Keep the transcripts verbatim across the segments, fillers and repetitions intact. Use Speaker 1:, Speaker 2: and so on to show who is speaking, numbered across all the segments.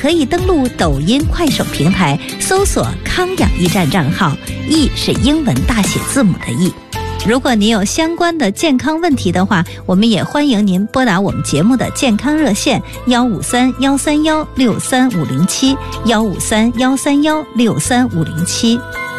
Speaker 1: 可以登录抖音、快手平台，搜索康养驿站账号，驿是英文大写字母的驿。如果您有相关的健康问题的话，我们也欢迎您拨打我们节目的健康热线幺五三幺三幺六三五零七幺五三幺三幺六三五零七。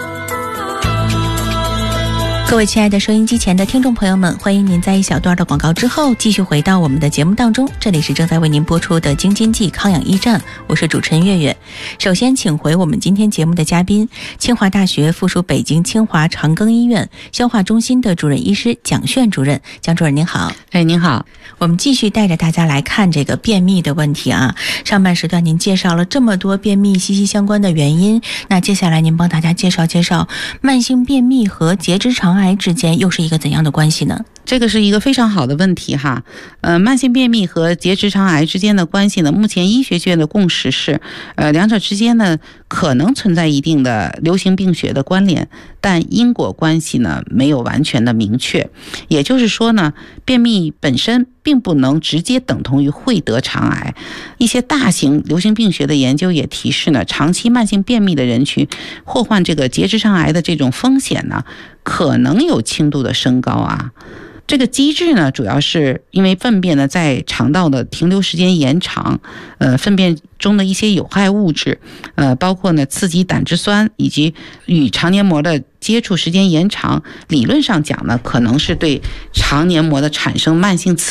Speaker 2: 各位亲爱的收音机前的听众朋友们，欢迎您在一小段的广告之后继续回到我们的节目当中。这里是正在为您播出的京津冀康养驿站，我是主持人月月。首先请回我们今天节目的嘉宾，清华大学附属北京清华长庚医院消化中心的主任医师蒋炫主任。蒋主任您好。
Speaker 3: 哎，您好。
Speaker 2: 我们继续带着大家来看这个便秘的问题啊。上半时段您介绍了这么多便秘息息相关的原因，那接下来您帮大家介绍介绍慢性便秘和结直肠癌之间又是一个怎样的关系呢？
Speaker 3: 这个是一个非常好的问题哈，呃，慢性便秘和结直肠癌之间的关系呢，目前医学界的共识是，呃，两者之间呢可能存在一定的流行病学的关联，但因果关系呢没有完全的明确。也就是说呢，便秘本身并不能直接等同于会得肠癌。一些大型流行病学的研究也提示呢，长期慢性便秘的人群或患这个结直肠癌的这种风险呢，可能有轻度的升高啊。这个机制呢，主要是因为粪便呢在肠道的停留时间延长，呃，粪便中的一些有害物质，呃，包括呢刺激胆汁酸以及与肠黏膜的接触时间延长，理论上讲呢，可能是对肠黏膜的产生慢性刺